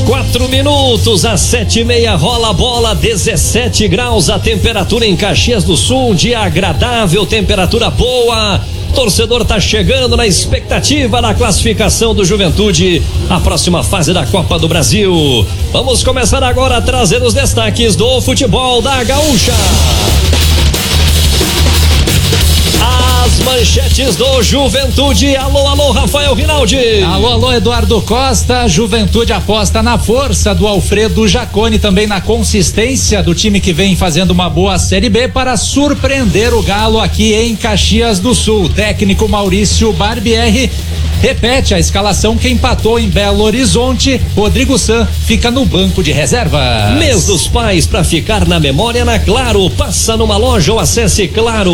4 minutos, às 7:30, rola a bola, 17 graus a temperatura em Caxias do Sul, dia agradável, temperatura boa. Torcedor tá chegando na expectativa da classificação do Juventude, a próxima fase da Copa do Brasil. Vamos começar agora a trazer os destaques do futebol da Gaúcha. As manchetes do Juventude. Alô, Rafael Rinaldi. Alô, Eduardo Costa. Juventude aposta na força do Alfredo Jaconi, também na consistência do time que vem fazendo uma boa Série B para surpreender o Galo aqui em Caxias do Sul. Técnico Maurício Barbieri repete a escalação que empatou em Belo Horizonte. Rodrigo San fica no banco de reservas. Mês dos Pais, para ficar na memória na Claro. Passa numa loja ou acesse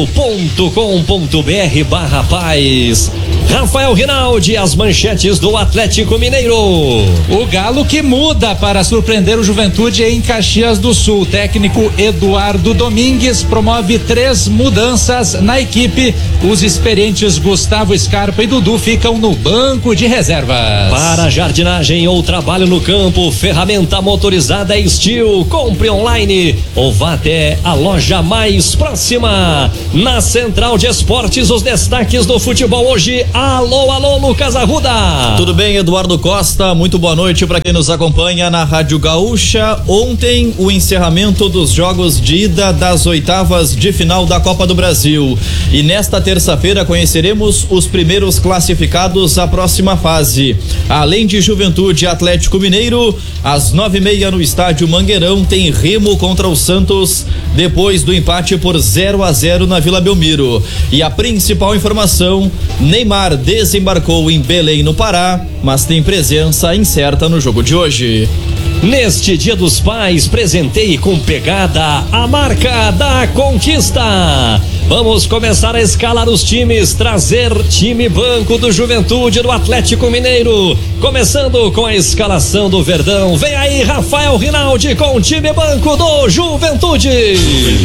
claro.com.br/paz. Rafael Rinaldi, as manchetes do Atlético Mineiro. O Galo que muda para surpreender o Juventude em Caxias do Sul. Técnico Eduardo Domingues promove 3 mudanças na equipe. Os experientes Gustavo Scarpa e Dudu ficam no banco de reservas. Para jardinagem ou trabalho no campo, ferramenta motorizada Steel. Compre online ou vá até a loja mais próxima. Na Central de Esportes, os destaques do futebol hoje. Alô, Lucas Arruda. Tudo bem, Eduardo Costa? Muito boa noite para quem nos acompanha na Rádio Gaúcha. Ontem, o encerramento dos jogos de ida das oitavas de final da Copa do Brasil. E nesta terça-feira conheceremos os primeiros classificados à próxima fase. Além de Juventude e Atlético Mineiro, às 9:30 no estádio Mangueirão tem Remo contra o Santos, depois do empate por 0-0 na Vila Belmiro. E a principal informação: Neymar desembarcou em Belém, no Pará, mas tem presença incerta no jogo de hoje. Neste Dia dos Pais, presenteie com pegada a marca da conquista. Vamos começar a escalar os times, trazer time banco do Juventude, do Atlético Mineiro. Começando com a escalação do Verdão. Vem aí, Rafael Rinaldi com o time banco do Juventude.